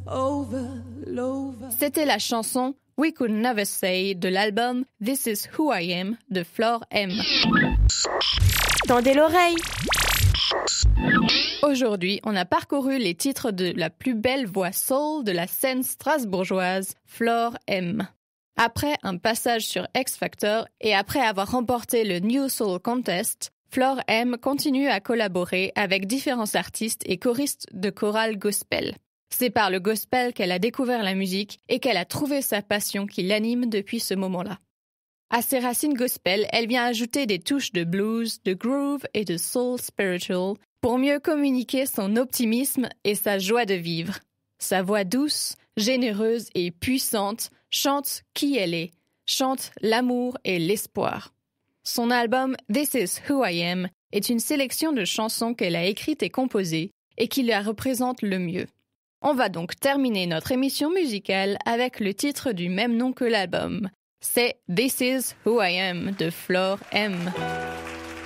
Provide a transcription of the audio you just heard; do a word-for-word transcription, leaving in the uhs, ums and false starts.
C'était la chanson We Could Never Say de l'album This Is Who I Am de Flore M. Tendez l'oreille. Aujourd'hui, on a parcouru les titres de la plus belle voix soul de la scène strasbourgeoise, Flore M. Après un passage sur X Factor et après avoir remporté le New Soul Contest, Flore M continue à collaborer avec différents artistes et choristes de chorale gospel. C'est par le gospel qu'elle a découvert la musique et qu'elle a trouvé sa passion qui l'anime depuis ce moment-là. À ses racines gospel, elle vient ajouter des touches de blues, de groove et de soul spiritual pour mieux communiquer son optimisme et sa joie de vivre. Sa voix douce, généreuse et puissante chante qui elle est, chante l'amour et l'espoir. Son album This Is Who I Am est une sélection de chansons qu'elle a écrites et composées et qui la représentent le mieux. On va donc terminer notre émission musicale avec le titre du même nom que l'album. C'est This Is Who I Am de Flore M.